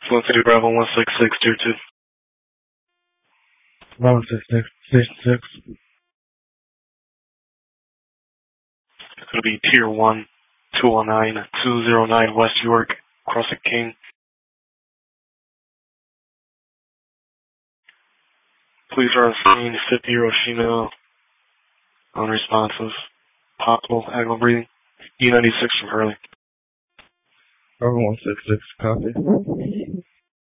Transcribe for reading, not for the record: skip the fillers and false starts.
Flint City Bravo 166, Tier 2. Bravo 66, Station 6. It's going to be Tier 1, 209 West York, Crossing King. Police are on scene, 50-year-old female, unresponsive, possible agonal breathing. E96 from Hurley. Bravo 166, copy.